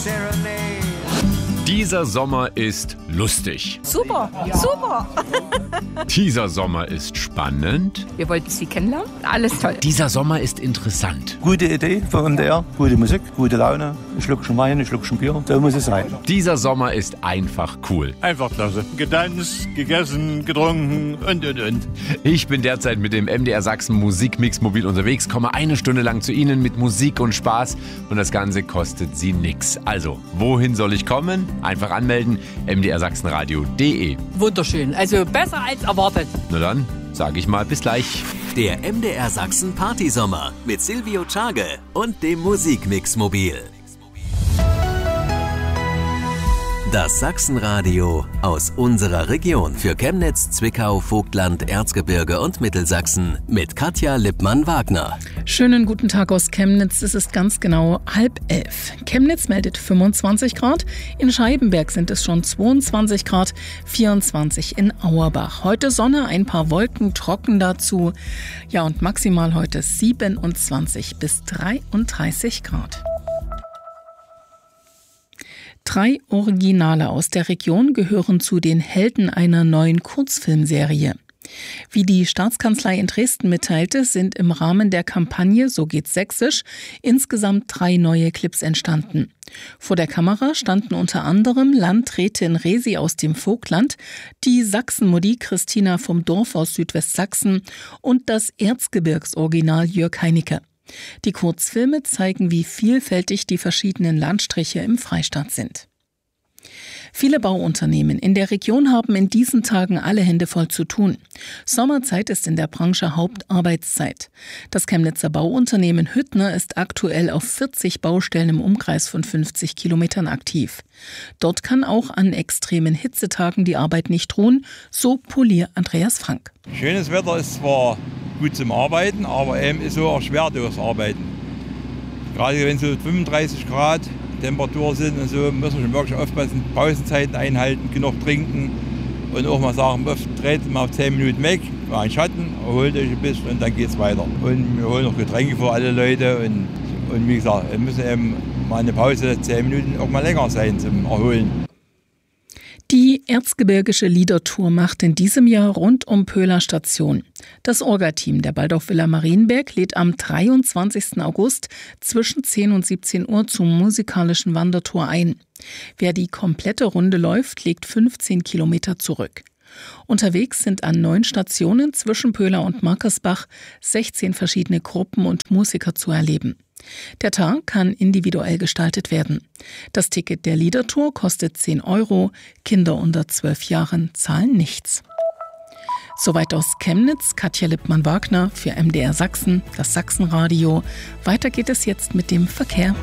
serenade. Dieser Sommer ist lustig. Super, super. Dieser Sommer ist spannend. Wir wollten Sie kennenlernen. Alles toll. Dieser Sommer ist interessant. Gute Idee vom MDR, gute Musik, gute Laune, ein Schluckchen Wein, ein Schluckchen Bier, so muss es sein. Dieser Sommer ist einfach cool. Einfach klasse. Getanzt, gegessen, getrunken und. Ich bin derzeit mit dem MDR Sachsen Musikmix mobil unterwegs, komme eine Stunde lang zu Ihnen mit Musik und Spaß und das Ganze kostet Sie nix. Also, wohin soll ich kommen? Einfach anmelden, mdrsachsenradio.de. Wunderschön. Also besser als erwartet. Na dann, sage ich mal bis gleich. Der MDR Sachsen Partysommer mit Silvio Tschage und dem Musikmix mobil. Das Sachsenradio aus unserer Region für Chemnitz, Zwickau, Vogtland, Erzgebirge und Mittelsachsen mit Katja Lippmann-Wagner. Schönen guten Tag aus Chemnitz. Es ist ganz genau 10:30. Chemnitz meldet 25 Grad. In Scheibenberg sind es schon 22 Grad, 24 in Auerbach. Heute Sonne, ein paar Wolken, trocken dazu. Ja, und maximal heute 27 bis 33 Grad. 3 Originale aus der Region gehören zu den Helden einer neuen Kurzfilmserie. Wie die Staatskanzlei in Dresden mitteilte, sind im Rahmen der Kampagne So geht's Sächsisch insgesamt 3 neue Clips entstanden. Vor der Kamera standen unter anderem Landrätin Resi aus dem Vogtland, die Sachsenmodi Christina vom Dorf aus Südwestsachsen und das Erzgebirgsoriginal Jörg Heinicke. Die Kurzfilme zeigen, wie vielfältig die verschiedenen Landstriche im Freistaat sind. Viele Bauunternehmen in der Region haben in diesen Tagen alle Hände voll zu tun. Sommerzeit ist in der Branche Hauptarbeitszeit. Das Chemnitzer Bauunternehmen Hüttner ist aktuell auf 40 Baustellen im Umkreis von 50 Kilometern aktiv. Dort kann auch an extremen Hitzetagen die Arbeit nicht ruhen, so Polier Andreas Frank. Schönes Wetter ist zwar gut zum Arbeiten, aber eben ist so auch schwer durchs Arbeiten. Gerade wenn so 35 Grad Temperatur sind und so, müssen wir schon wirklich aufpassen, Pausenzeiten einhalten, genug trinken und auch mal sagen, dreht mal 10 Minuten weg, mal einen Schatten, erholt euch ein bisschen und dann geht's weiter. Und wir holen noch Getränke für alle Leute und wie gesagt, wir müssen eben mal eine Pause 10 Minuten auch mal länger sein zum Erholen. Die Erzgebirgische Liedertour macht in diesem Jahr rund um Pöhler Station. Das Orga-Team der Baldauf-Villa Marienberg lädt am 23. August zwischen 10 und 17 Uhr zum musikalischen Wandertour ein. Wer die komplette Runde läuft, legt 15 Kilometer zurück. Unterwegs sind an 9 Stationen zwischen Pöhler und Markersbach 16 verschiedene Gruppen und Musiker zu erleben. Der Tag kann individuell gestaltet werden. Das Ticket der Liedertour kostet 10 €. Kinder unter 12 Jahren zahlen nichts. Soweit aus Chemnitz, Katja Lippmann-Wagner für MDR Sachsen, das Sachsenradio. Weiter geht es jetzt mit dem Verkehr.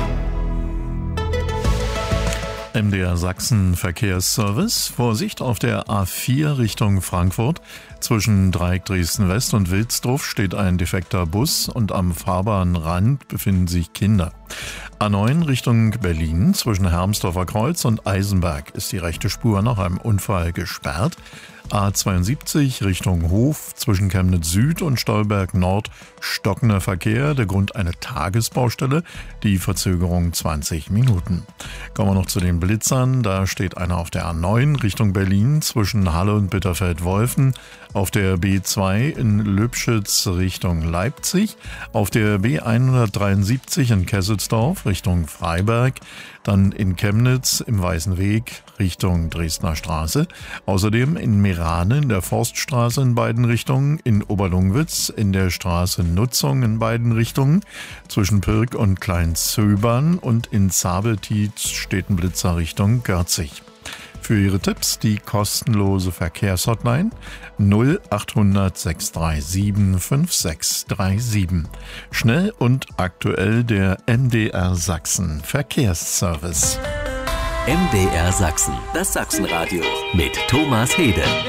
MDR Sachsen Verkehrsservice. Vorsicht auf der A4 Richtung Frankfurt. Zwischen Dreieck Dresden West und Wilsdruff steht ein defekter Bus und am Fahrbahnrand befinden sich Kinder. A9 Richtung Berlin. Zwischen Hermsdorfer Kreuz und Eisenberg ist die rechte Spur nach einem Unfall gesperrt. A72 Richtung Hof zwischen Chemnitz Süd und Stolberg Nord stockender Verkehr, der Grund eine Tagesbaustelle, die Verzögerung 20 Minuten. Kommen wir noch zu den Blitzern, da steht einer auf der A9 Richtung Berlin zwischen Halle und Bitterfeld-Wolfen, auf der B2 in Lübschitz Richtung Leipzig, auf der B173 in Kesselsdorf Richtung Freiberg, dann in Chemnitz im Weißen Weg Richtung Dresdner Straße, außerdem in Merane in der Forststraße in beiden Richtungen, in Oberlungwitz in der Straße Nutzung in beiden Richtungen, zwischen Pirk und Kleinzöbern und in Zabeltietz steht ein Blitzer Richtung Görzig. Für Ihre Tipps die kostenlose Verkehrshotline 0800 637 5637. Schnell und aktuell der MDR Sachsen Verkehrsservice. MDR Sachsen, das Sachsenradio mit Thomas Hede.